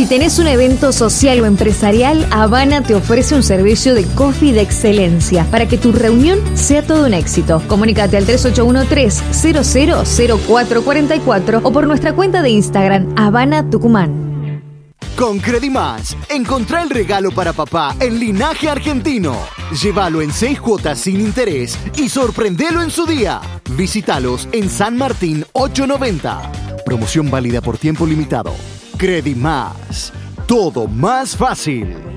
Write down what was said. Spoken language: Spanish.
Si tenés un evento social o empresarial, Habana te ofrece un servicio de coffee de excelencia para que tu reunión sea todo un éxito. Comunícate al 3813-000444 o por nuestra cuenta de Instagram, Habana Tucumán. Con Credimás, encontrá el regalo para papá en Linaje Argentino. Llévalo en 6 cuotas sin interés y sorprendelo en su día. Visítalos en San Martín 890. Promoción válida por tiempo limitado. Credimás, todo más fácil.